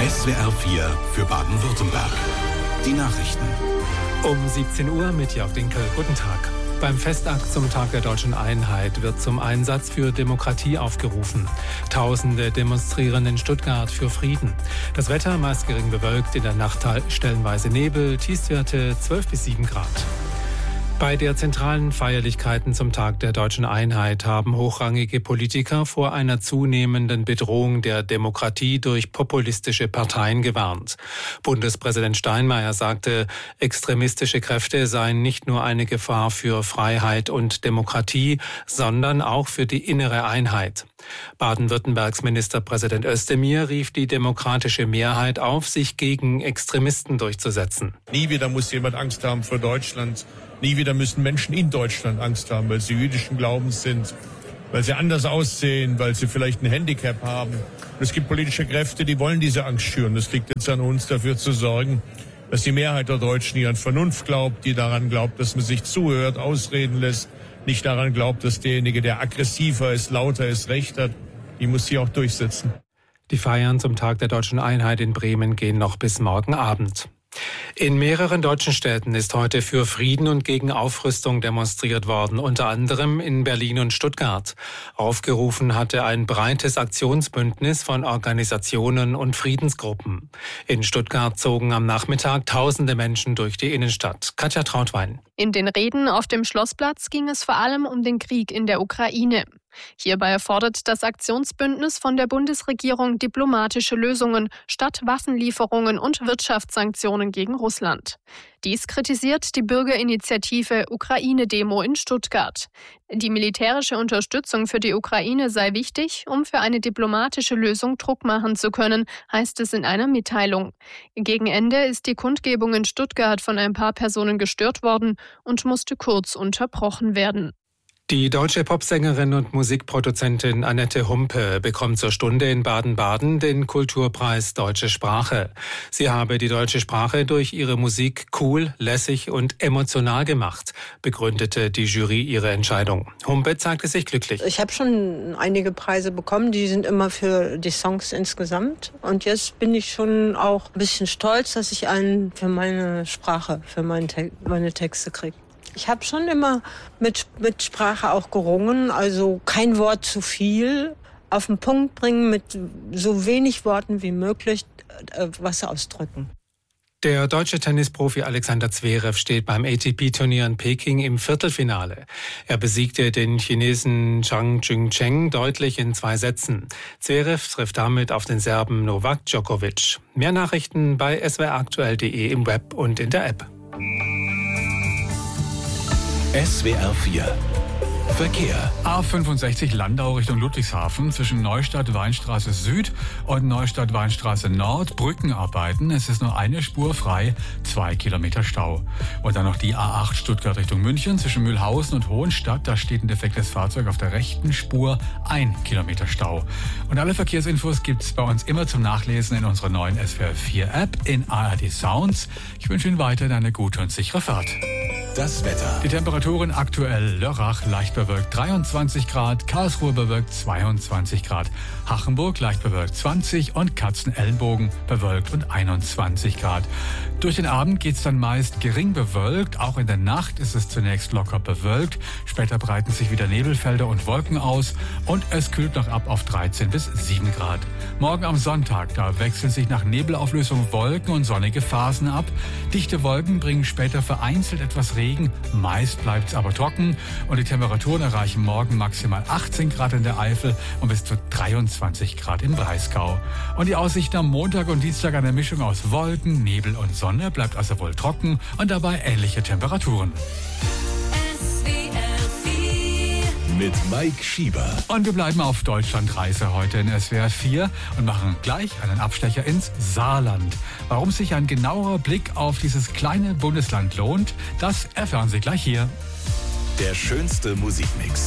SWR 4 für Baden-Württemberg. Die Nachrichten. Um 17 Uhr mit Jörg Dinkel. Guten Tag. Beim Festakt zum Tag der Deutschen Einheit wird zum Einsatz für Demokratie aufgerufen. Tausende demonstrieren in Stuttgart für Frieden. Das Wetter meist gering bewölkt, in der Nacht stellenweise Nebel, Tiefstwerte 12 bis 7 Grad. Bei der zentralen Feierlichkeiten zum Tag der Deutschen Einheit haben hochrangige Politiker vor einer zunehmenden Bedrohung der Demokratie durch populistische Parteien gewarnt. Bundespräsident Steinmeier sagte, extremistische Kräfte seien nicht nur eine Gefahr für Freiheit und Demokratie, sondern auch für die innere Einheit. Baden-Württembergs Ministerpräsident Özdemir rief die demokratische Mehrheit auf, sich gegen Extremisten durchzusetzen. Nie wieder muss jemand Angst haben vor Deutschland. Nie wieder müssen Menschen in Deutschland Angst haben, weil sie jüdischen Glaubens sind, weil sie anders aussehen, weil sie vielleicht ein Handicap haben. Und es gibt politische Kräfte, die wollen diese Angst schüren. Es liegt jetzt an uns, dafür zu sorgen, dass die Mehrheit der Deutschen, die an Vernunft glaubt, die daran glaubt, dass man sich zuhört, ausreden lässt, nicht daran glaubt, dass derjenige, der aggressiver ist, lauter ist, Recht hat, die muss sie auch durchsetzen. Die Feiern zum Tag der Deutschen Einheit in Bremen gehen noch bis morgen Abend. In mehreren deutschen Städten ist heute für Frieden und gegen Aufrüstung demonstriert worden, unter anderem in Berlin und Stuttgart. Aufgerufen hatte ein breites Aktionsbündnis von Organisationen und Friedensgruppen. In Stuttgart zogen am Nachmittag tausende Menschen durch die Innenstadt. Katja Trautwein. In den Reden auf dem Schlossplatz ging es vor allem um den Krieg in der Ukraine. Hierbei fordert das Aktionsbündnis von der Bundesregierung diplomatische Lösungen statt Waffenlieferungen und Wirtschaftssanktionen gegen Russland. Dies kritisiert die Bürgerinitiative Ukraine-Demo in Stuttgart. Die militärische Unterstützung für die Ukraine sei wichtig, um für eine diplomatische Lösung Druck machen zu können, heißt es in einer Mitteilung. Gegen Ende ist die Kundgebung in Stuttgart von ein paar Personen gestört worden und musste kurz unterbrochen werden. Die deutsche Popsängerin und Musikproduzentin Annette Humpe bekommt zur Stunde in Baden-Baden den Kulturpreis Deutsche Sprache. Sie habe die deutsche Sprache durch ihre Musik cool, lässig und emotional gemacht, begründete die Jury ihre Entscheidung. Humpe zeigte sich glücklich. Ich habe schon einige Preise bekommen, die sind immer für die Songs insgesamt. Und jetzt bin ich schon auch ein bisschen stolz, dass ich einen für meine Sprache, für meine Texte kriege. Ich habe schon immer mit Sprache auch gerungen, also kein Wort zu viel, auf den Punkt bringen, mit so wenig Worten wie möglich was ausdrücken. Der deutsche Tennisprofi Alexander Zverev steht beim ATP-Turnier in Peking im Viertelfinale. Er besiegte den Chinesen Zhang Jingcheng deutlich in 2 Sätzen. Zverev trifft damit auf den Serben Novak Djokovic. Mehr Nachrichten bei swraktuell.de im Web und in der App. SWR 4 Verkehr. A65 Landau Richtung Ludwigshafen zwischen Neustadt-Weinstraße Süd und Neustadt-Weinstraße Nord Brückenarbeiten. Es ist nur eine Spur frei, 2 Kilometer Stau. Und dann noch die A8 Stuttgart Richtung München zwischen Mühlhausen und Hohenstadt. Da steht ein defektes Fahrzeug auf der rechten Spur, 1 Kilometer Stau. Und alle Verkehrsinfos gibt's bei uns immer zum Nachlesen in unserer neuen SWR 4 App in ARD Sounds. Ich wünsche Ihnen weiterhin eine gute und sichere Fahrt. Das Wetter. Die Temperaturen aktuell: Lörrach leicht bewölkt 23 Grad, Karlsruhe bewölkt 22 Grad, Hachenburg leicht bewölkt 20 und Katzenelnbogen bewölkt und 21 Grad. Durch den Abend geht's dann meist gering bewölkt, auch in der Nacht ist es zunächst locker bewölkt, später breiten sich wieder Nebelfelder und Wolken aus und es kühlt noch ab auf 13 bis 7 Grad. Morgen am Sonntag, da wechseln sich nach Nebelauflösung Wolken und sonnige Phasen ab. Dichte Wolken bringen später vereinzelt etwas Regen, meist bleibt's aber trocken und die Temperaturen erreichen morgen maximal 18 Grad in der Eifel und bis zu 23 Grad im Breisgau. Und die Aussichten am Montag und Dienstag eine Mischung aus Wolken, Nebel und Sonne, bleibt also wohl trocken und dabei ähnliche Temperaturen. Mit Mike Schieber. Und wir bleiben auf Deutschlandreise heute in SWR 4 und machen gleich einen Abstecher ins Saarland. Warum sich ein genauerer Blick auf dieses kleine Bundesland lohnt, das erfahren Sie gleich hier. Der schönste Musikmix.